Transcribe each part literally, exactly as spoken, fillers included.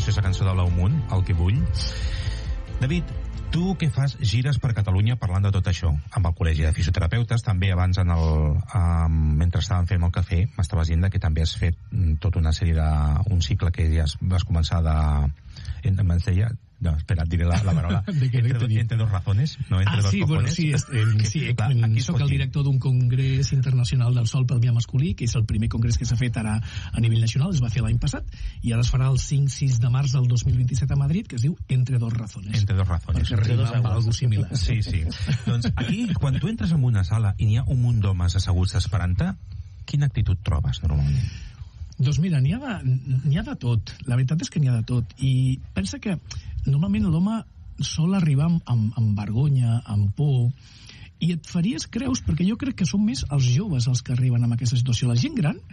preciosa cançó de Blau Munt, El que vull. David, tu què fas? Gires per Catalunya parlant de tot això, amb el Col·legi de Fisioterapeutes, també abans, en el, um, mentre estàvem fent el cafè, m'estaves dient que també has fet tota una sèrie de... un cicle que ja vas començar de... em deia... No, espera, et diré la, la paraula. entre, do, entre dos razones, no entre ah, dos sí, cojones. Bueno, sí, eh, sí, eh, Clar, soc el director d'un congrés internacional del sol pelvià masculí, que és el primer congrés que s'ha fet ara a nivell nacional, es va fer l'any passat, i ara es farà el cinc sis de març del dos mil vint-i-set a Madrid, que es diu Entre dos razones. Entre dos razones. Perquè rima amb algo similar. Sí, sí. Doncs aquí, quan tu entres en una sala i n'hi ha un munt d'homes asseguts esperant-te, quina actitud trobes normalment? Doncs mira, n'hi ha, n'hi ha de tot. La veritat és que n'hi ha de tot. I pensa que normalment l'home sol arribar amb, amb, amb vergonya, amb por, i et faries creus, perquè jo crec que són més els joves els que arriben a aquesta situació. La gent gran,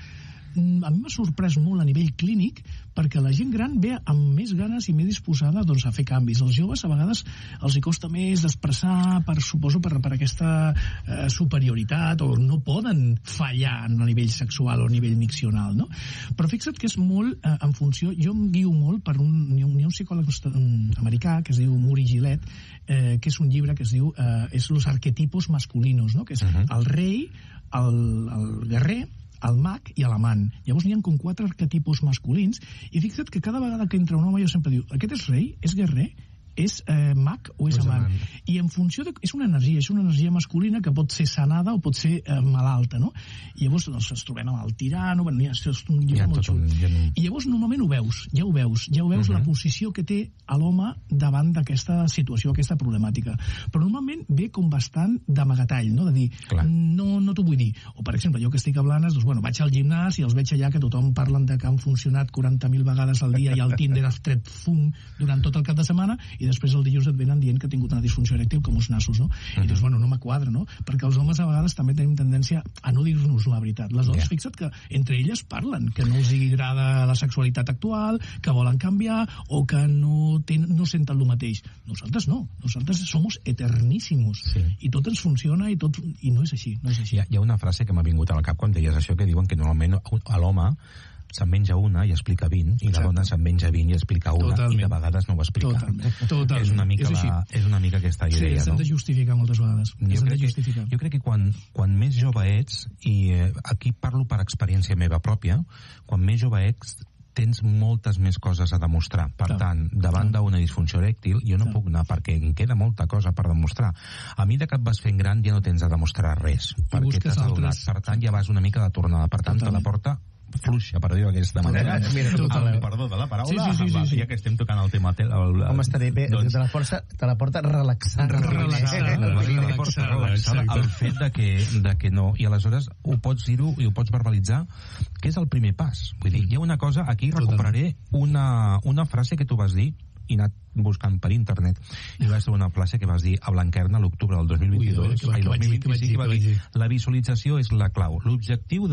a mi m'ha sorprès molt a nivell clínic, perquè la gent gran ve amb més ganes i més disposada doncs, a fer canvis. Els joves a vegades els hi costa més d'expressar, per, suposo per, per aquesta eh, superioritat, o no poden fallar a nivell sexual o a nivell miccional, no? Però fixa't que és molt eh, en funció, jo em guio molt per un, hi ha un, un psicòleg americà que es diu Muri Gillette, eh, que és un llibre que es diu eh, és los arquetipos masculinos, no? Que és uh-huh. el rei, el, el guerrer, el mag i l'amant. Llavors n'hi ha com quatre arquetipus masculins, i fixa't que cada vegada que entra un home jo sempre diu, aquest és rei, és guerrer, és eh, mag o és amant? I en funció de... és una energia, és una energia masculina que pot ser sanada o pot ser eh, malalta, no? I llavors doncs, ens trobem amb el tirano, bueno, ja, és un llibre molt xul. Ja no... I llavors normalment ho veus, ja ho veus, ja ho veus uh-huh. la posició que té a l'home davant d'aquesta situació, aquesta problemàtica. Però normalment ve com bastant d'amagatall, no? De dir, Clar. no, no t'ho vull dir. O, per exemple, jo que estic a Blanes, doncs, bueno, vaig al gimnàs i els veig allà que tothom parlen de que han funcionat quaranta mil vegades al dia i el Tinder ha tret fum durant tot el cap de setmana, i després el dilluns et venen dient que ha tingut una disfunció erèctil com uns nassos, no? Uh-huh. I dius, bueno, no m'quadra, no? Perquè els homes a vegades també tenim tendència a no dir-nos la veritat. Les dones, yeah. fixa't que entre elles parlen, que no els agrada la sexualitat actual, que volen canviar, o que no, ten, no senten el mateix. Nosaltres no. Nosaltres somos eterníssimos. Sí. I tot ens funciona i tot... I no és així, no és així. Hi ha, hi ha una frase que m'ha vingut al cap quan deies això, que diuen que normalment a l'home se'n menja una i explica vint, i Exacte. La dona se'n menja vint i explica una, Totalment. I de vegades no ho explica. Totalment. Totalment. És una mica, és, la, és una mica aquesta idea, sí, no? Sí, de justificar moltes vegades. Jo crec, que, jo crec que quan, quan més jove ets, i eh, aquí parlo per experiència meva pròpia, quan més jove ets, tens moltes més coses a demostrar. Per Clar. Tant, davant Clar. D'una disfunció erèctil, jo no Clar. Puc anar, perquè em queda molta cosa per demostrar. A mi de cap vas fent gran ja no tens a demostrar res, I perquè t'has adonat. Per tant, ja vas una mica de tornada. Per tant, Totalment. Te la porta fluixa, per dir-ho d'aquesta manera. Mira, el perdó de la paraula, sí, sí, sí, sí, sí. ja que estem tocant el tema... El, el, Home, estaré bé, doncs, te la força, te la porta relaxada. Relaxada, relaxada, relaxada. El fet de que, de que no, i aleshores ho pots dir-ho i ho pots verbalitzar, que és el primer pas. Vull dir, hi ha una cosa, aquí recuperaré una, una frase que tu vas dir, i he anat buscant per internet, i va ser una frase que vas dir a Blanquerna a l'octubre del dos mil vint-i-dos. Ui, ai, dos mil vint-i-cinc, va dir, la visualització és la clau. L'objectiu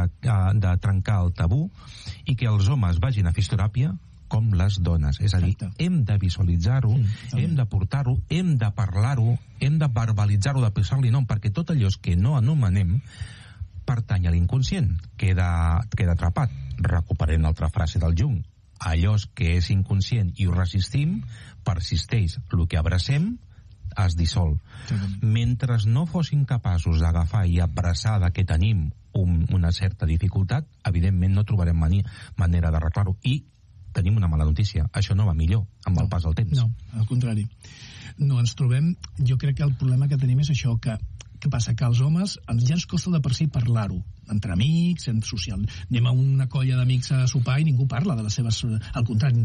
de trencar el tabú i que els homes vagin a fisioteràpia com les dones. És a dir, Exacte. Hem de visualitzar-ho, sí, hem de portar-ho, hem de parlar-ho, hem de verbalitzar-ho, de posar-li nom, perquè tot allò que no anomenem pertany a l'inconscient. Queda, queda atrapat. Recuperem l'altra frase del Jung. Allò que és inconscient i ho resistim, persisteix. El que abracem es dissol. Sí. Mentre no fossin capaços d'agafar i abraçar que tenim un, una certa dificultat, evidentment no trobarem mani, manera d'arreglar-ho. I tenim una mala notícia. Això no va millor amb no, el pas del temps. No, al contrari. No, ens trobem... Jo crec que el problema que tenim és això, que què passa? Que als homes ja ens costa de per si parlar-ho. Entre amics, en social. Anem a una colla d'amics a sopar i ningú parla de les seves... Al contrari,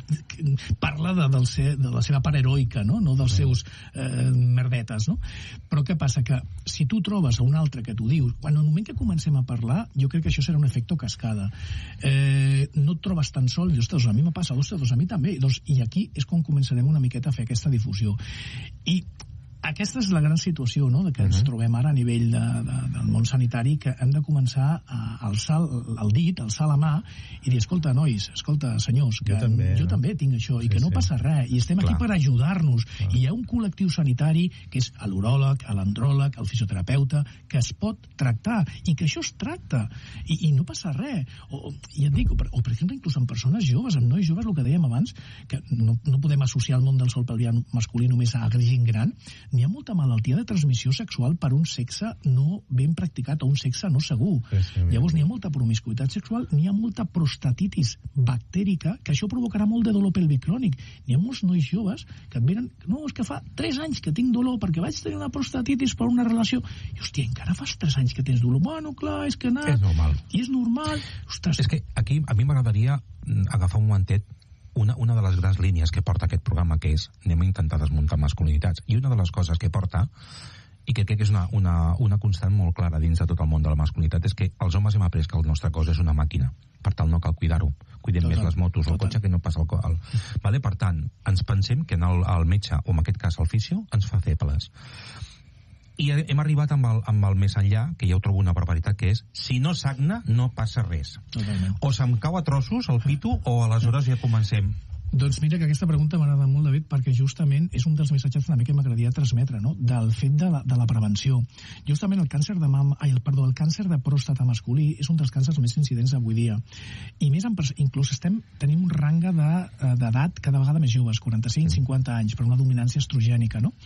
parla de, del ser, de la seva part heroica, no? No dels seus eh, merdetes, no? Però què passa? Que si tu trobes a un altre que t'ho dius, quan al moment que comencem a parlar, jo crec que això serà un efecte cascada. Eh, no et trobes tan sol, i, ostres, a mi me passa, ostres, a mi també. Doncs, i aquí és quan començarem una miqueta a fer aquesta difusió. I aquesta és la gran situació, no?, de que ens uh -huh. trobem ara a nivell de, de, del món sanitari, que hem de començar a alçar el dit, alçar la mà i dir, escolta, nois, escolta, senyors, que jo també, jo no? també tinc això, sí, i que no sí. passa res, i estem Clar. aquí per ajudar-nos, Clar. i hi ha un col·lectiu sanitari que és l'uròleg, l'andròleg, el fisioterapeuta, que es pot tractar, i que això es tracta, i, i no passa res. O, i et dic, o per, o per exemple, inclús en persones joves, en nois joves, el que dèiem abans, que no, no podem associar el món del sol pelvià masculí només a gent gran. N'hi ha molta malaltia de transmissió sexual per un sexe no ben practicat o un sexe no segur. Sí, sí, Llavors n'hi ha molta promiscuitat sexual, n'hi ha molta prostatitis bactèrica, que això provocarà molt de dolor pèlvic crònic. N'hi ha molts nois joves que et venen, no, és que fa tres anys que tinc dolor perquè vaig tenir una prostatitis per una relació. I, hòstia, encara fas tres anys que tens dolor. Bueno, clar, és que anat... És normal. I és normal. Ostres. És que aquí a mi m'agradaria agafar un momentet Una, una de les grans línies que porta aquest programa, que és anem a intentar desmuntar masculinitats, i una de les coses que porta, i que crec que és una, una, una constant molt clara dins de tot el món de la masculinitat, és que els homes hem après que el nostre cos és una màquina, per tant no cal cuidar-ho, cuidem total, més les motos o el cotxe que no passa el, el... Vale? Per tant, ens pensem que el, el metge, o en aquest cas el fisio, ens fa febles. I hem arribat amb el, amb el més enllà, que ja ho trobo una barbaritat, que és, si no sagna, no passa res. Totalment. O se'm cau a trossos el pito, o aleshores ja comencem. Doncs mira que aquesta pregunta m'agrada molt, David, perquè justament és un dels missatges també que m'agradaria transmetre, no?, del fet de la, de la prevenció. Justament el càncer de mama, ai, el, perdó, el càncer de pròstata masculí és un dels càncers més incidents avui dia. I més, en, inclús estem, tenim un rang d'edat de, cada vegada més joves, quaranta-cinc cinquanta anys, per una dominància estrogènica, no?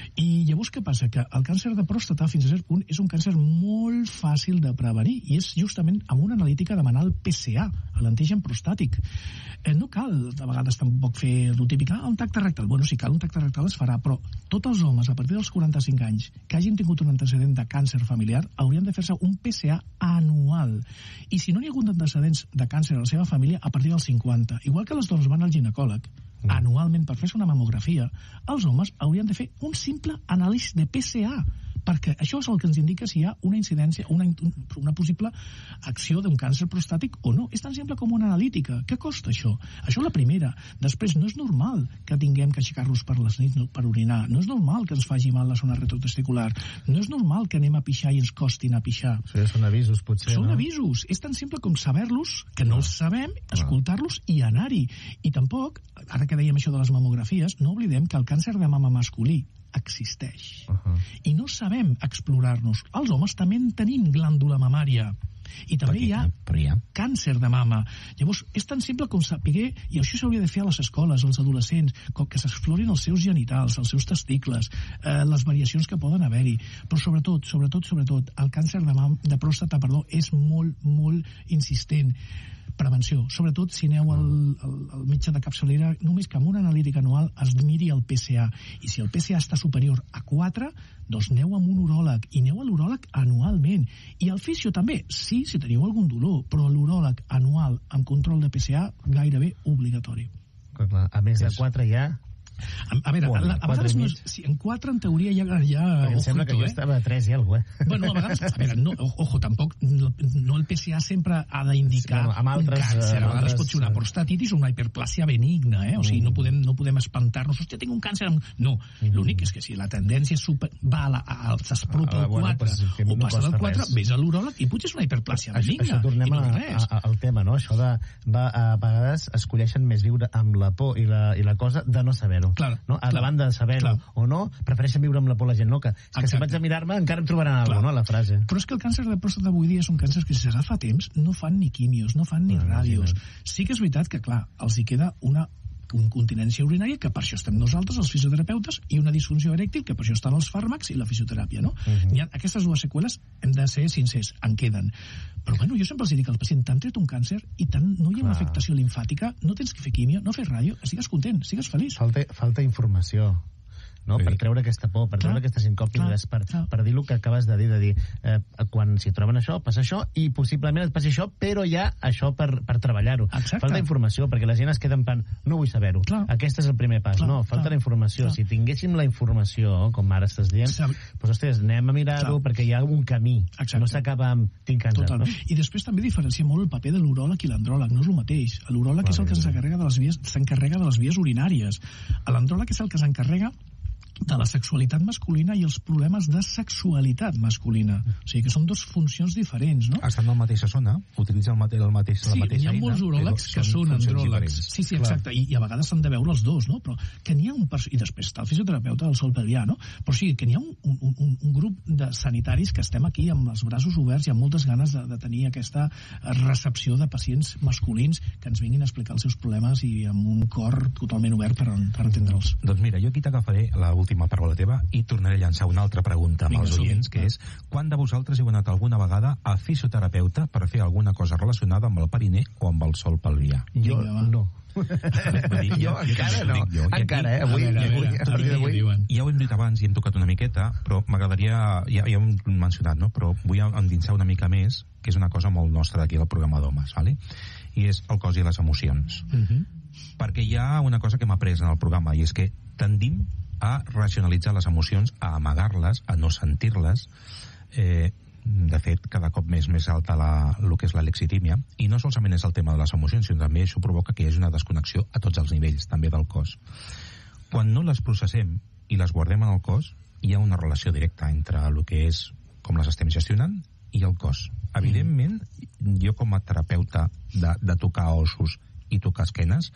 I llavors què passa? Que el càncer de pròstata, fins a cert punt, és un càncer molt fàcil de prevenir, i és justament amb una analítica demanar el P C A, l'antigen prostàtic. Eh, no cal, de vegades, tampoc fer el típic, ah, un tacte rectal. Bueno, si cal un tacte rectal es farà, però tots els homes a partir dels quaranta-cinc anys que hagin tingut un antecedent de càncer familiar haurien de fer-se un P C A anual. I si no n'hi ha hagut antecedents de càncer a la seva família, a partir dels cinquanta. Igual que les dones van al ginecòleg mm. anualment per fer-se una mamografia, els homes haurien de fer un simple anàlisi de P C A, perquè això és el que ens indica si hi ha una incidència, una, una possible acció d'un càncer prostàtic o no. És tan simple com una analítica. Què costa això? Això és la primera. Després, no és normal que tinguem que aixecar-nos per les nits per orinar. No és normal que ens faci mal la zona retrotesticular. No és normal que anem a pixar i ens costi anar a pixar. Això són avisos, potser, Són no? avisos. És tan simple com saber-los, que no els sabem, escoltar-los i anar-hi. I tampoc, ara que dèiem això de les mamografies, no oblidem que el càncer de mama masculí existeix. Uh -huh. I no sabem explorar-nos. Els homes també en tenim glàndula mamària. I també hi ha càncer de mama. Llavors, és tan simple com saber, i això s'hauria de fer a les escoles, als adolescents, com que s'explorin els seus genitals, els seus testicles, eh, les variacions que poden haver-hi. Però sobretot, sobretot, sobretot, el càncer de, mam, de pròstata, perdó, és molt, molt insistent. Prevenció, sobretot si aneu al, al, al metge de capçalera, només que amb una analítica anual es miri el P C A, i si el P C A està superior a quatre, doncs aneu amb un uròleg, i aneu a l'uròleg anualment, i el fisio també, sí, si teniu algun dolor, però l'uròleg anual amb control de P C A gairebé obligatori. Clar, a més de quatre ja... A, a veure, bueno, a, a vegades no és, si en quatre en teoria ja... ja em sembla que jo eh? estava a tres i alguna cosa, eh? Bueno, a vegades, a veure, no, ojo, tampoc, no, no el P C A sempre ha d'indicar sí, bueno, altres, un càncer, a vegades altres... pot ser una prostatitis o una hiperplàsia benigna, eh? O sigui, no podem, no podem espantar-nos, hòstia, tinc un càncer... No, mm. l'únic és que si la tendència super, va a la, a, s'espropa al bueno, quatre pues, o passa no del quatre, res. Ves a l'uròleg i potser és una hiperplàsia benigna. Això, això tornem no a, a, al tema, no? Això de, va, a vegades escolleixen més viure amb la por i la, i la cosa de no saber-ho. Clar, no? A clar. banda de saber-ho o no, prefereixen viure amb la por la gent, no? Que, és que si vaig a mirar-me encara em trobaran alguna cosa, no? La frase. Però és que el càncer de pròstata avui dia és un càncer que si s'agafa a temps no fan ni quimios, no fan ni ah, ràdios. Sí que és veritat que, clar, els hi queda una incontinència urinària, que per això estem nosaltres, els fisioterapeutes, i una disfunció erèctil, que per això estan els fàrmacs i la fisioteràpia, no? Uh-huh. Hi ha aquestes dues seqüeles, hem de ser sincers, en queden. Però bueno, jo sempre els dic al pacient, t'han tret un càncer i tant no hi ha Clar. una afectació limfàtica, no tens que fer químio, no fes ràdio, estigues content, estigues feliç. Falta, falta informació. No? Sí. Per treure aquesta por, per treure clar, aquestes incògnites, per, per dir el que acabes de dir, de dir, eh, quan s'hi troben això, passa això, i possiblement et passi això, però hi ha això per, per treballar-ho. Falta informació, perquè la gent es queda en plan, no vull saber-ho, aquest és el primer pas. Clar, no, falta clar, la informació. Clar. Si tinguéssim la informació, com ara estàs dient, doncs, ostres, anem a mirar-ho, perquè hi ha un camí. Exacte. No s'acaba amb tinc càncer. No? I després també diferencia molt el paper de l'uròleg i l'andròleg, no és el mateix. L'uròleg és el que s'encarrega de les vies, s'encarrega de les vies urinàries. L'andròleg és el que s'encarrega de la sexualitat masculina i els problemes de sexualitat masculina. O sigui que són dues funcions diferents, no? Estan en la mateixa zona, utilitzen el mateix, el mateix, sí, la mateixa eina. Sí, hi ha molts uròlegs que són andròlegs. Sí, sí, exacte, I, i a vegades s'han de veure els dos, no? Però que n'hi ha un... I després està el fisioterapeuta del sol pelvià, no? Però sí, que n'hi ha un, un, un, un grup de sanitaris que estem aquí amb els braços oberts i amb moltes ganes de, de tenir aquesta recepció de pacients masculins que ens vinguin a explicar els seus problemes i amb un cor totalment obert per, per entendre'ls. Doncs mira, jo aquí t'agafaré l'última paraula teva i tornaré a llançar una altra pregunta amb Vinga, els oients, que és: quan de vosaltres heu anat alguna vegada a fisioterapeuta per fer alguna cosa relacionada amb el periné o amb el sol pelvià? Jo Vinga, no. Dir, jo encara no. Jo. Encara, eh? Avui, a veure, avui, a veure, a partir d'avui. Ja ho hem dit abans i hem tocat una miqueta, però m'agradaria, ja, ja ho hem mencionat, no? Però vull endinsar una mica més, que és una cosa molt nostra d'aquí del programa d'homes, ¿vale? I és el cos i les emocions. Uh -huh. Perquè hi ha una cosa que m'ha après en el programa, i és que tendim a racionalitzar les emocions, a amagar-les, a no sentir-les. Eh, de fet, cada cop més més alta la, el que és la lexitímia, i no solament és el tema de les emocions, sinó també això provoca que hi hagi una desconnexió a tots els nivells, també del cos. Quan no les processem i les guardem en el cos, hi ha una relació directa entre el que és com les estem gestionant i el cos. Evidentment, jo com a terapeuta de, de tocar ossos i tocar esquenes,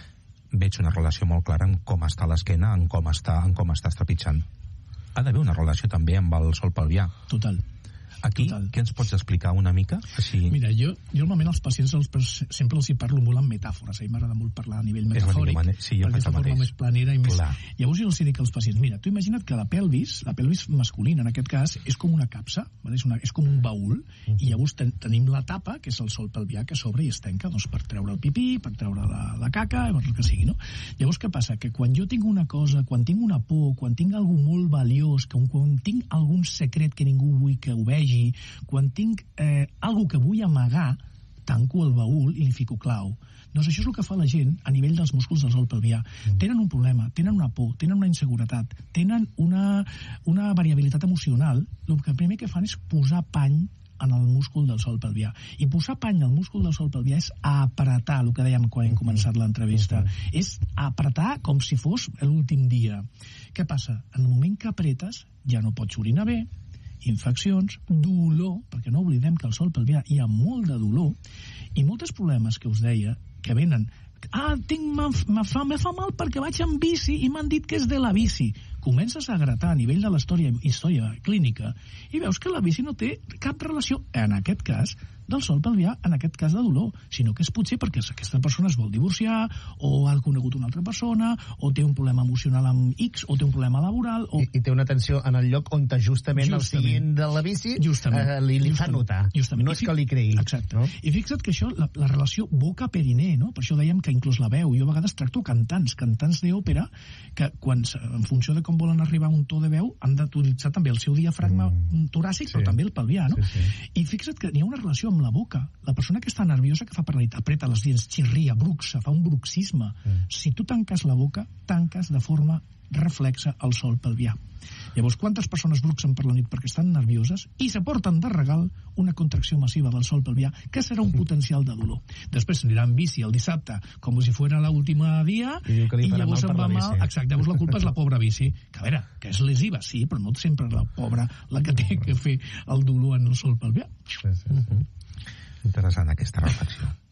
veig una relació molt clara en com està l'esquena, en com està, en com estàs trepitjant. Ha d'haver una relació també amb el sol pelvià. Total. Aquí, Total. què ens pots explicar una mica? Així... Mira, jo, jo normalment als pacients els, sempre els hi parlo molt amb metàfores. A mi m'agrada molt parlar a nivell metafòric, sí, perquè és la forma més planera i més... Clar. Llavors jo els hi dic als pacients, mira, tu imagina't que la pelvis, la pelvis masculina en aquest cas, és com una capsa, vale? és, una, és com un baúl, uh-huh. i llavors ten, tenim la tapa, que és el sol pelvià, que s'obre i es tanca, doncs per treure el pipí, per treure la, la caca, per el que sigui, no? Llavors què passa? Que quan jo tinc una cosa, quan tinc una por, quan tinc algú molt valiós, que, quan tinc algun secret que ningú vull que ho vegi, quan tinc eh, algo que vull amagar, tanco el baúl i li fico clau. Doncs això és el que fa la gent a nivell dels músculs del sol pelvià. Mm. Tenen un problema, tenen una por, tenen una inseguretat, tenen una, una variabilitat emocional. El que primer que fan és posar pany en el múscul del sol pelvià. I posar pany al múscul del sol pelvià és apretar, el que dèiem quan hem començat l'entrevista. Mm-hmm. És apretar com si fos l'últim dia. Què passa? En el moment que apretes, ja no pots orinar bé, infeccions, dolor, perquè no oblidem que al sol pelvià hi ha molt de dolor, i molts problemes que us deia, que venen, ah, tinc, me fa, me fa mal perquè vaig en bici i m'han dit que és de la bici. Comences a gratar a nivell de l'història història clínica i veus que la bici no té cap relació, en aquest cas, del sol pelvià, en aquest cas de dolor, sinó que és potser perquè aquesta persona es vol divorciar, o ha conegut una altra persona, o té un problema emocional amb X, o té un problema laboral, o... I, i té una tensió en el lloc on justament, justament. el seient de la bici eh, li, li fa notar. Justament. No és que li creï. Exacte. No? I fixa't que això, la, la relació boca-periné, no? Per això dèiem que inclús la veu. Jo a vegades tracto cantants, cantants d'òpera, que quan, en funció de com volen arribar a un to de veu, han d'utilitzar també el seu diafragma mm. toràcic, sí. però també el pelvià, no? Sí, sí. I fixa't que n'hi ha una relació amb la boca. La persona que està nerviosa, que fa paralitat, apreta les dents, xirria, bruxa, fa un bruxisme. Mm. Si tu tanques la boca, tanques de forma reflexa el sol pelvià. Llavors, quantes persones bruxen per la nit perquè estan nervioses i s'aporten de regal una contracció massiva del sol pelvià, que serà un potencial de dolor. Després aniran bici el dissabte, com si fos l'última dia, i, i llavors em va mal. Exacte, llavors la culpa és la pobra bici. Que a veure, que és lesiva, sí, però no sempre la pobra la que té que fer el dolor en el sol pelvià. Sí, sí, sí. Interessant aquesta reflexió.